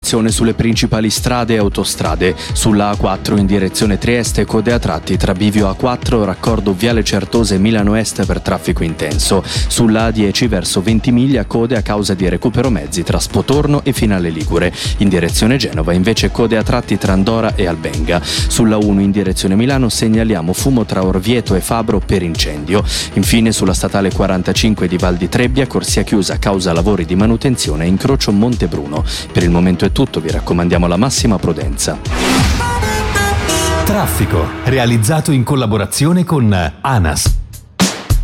congestionazione sulle principali strade e autostrade. Sulla A4 in direzione Trieste, code a tratti tra bivio A4, raccordo Viale Certose Milano Est per traffico intenso. Sulla A10 verso Ventimiglia, code a causa di recupero mezzi tra Spotorno e Finale Ligure. In direzione Genova invece code a tratti tra Andora e Albenga. Sulla 1 in direzione Milano segnaliamo fumo tra Orvieto e Fabro per incendio. Infine sulla statale 45 di Val di Trebbia, corsia chiusa a causa lavori di manutenzione, incrocio Montebruno. Per il momento è tutto, vi raccomandiamo la massima prudenza. Traffico, realizzato in collaborazione con ANAS.